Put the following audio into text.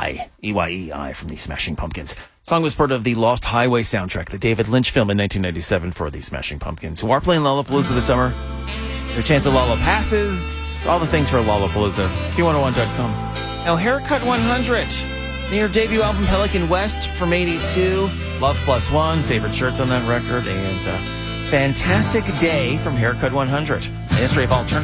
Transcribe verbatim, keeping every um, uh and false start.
I, E Y E I from the Smashing Pumpkins. Song was part of the Lost Highway soundtrack, the David Lynch film in nineteen ninety-seven for the Smashing Pumpkins, who are playing Lollapalooza this summer. Their chance of Lolla passes, all the things for Lollapalooza. Q one oh one dot com. Now, Haircut one hundred. Their debut album, Pelican West, from eighty-two. Love Plus One, favorite shirts on that record, and uh, Fantastic Day from Haircut one hundred. The history of alternative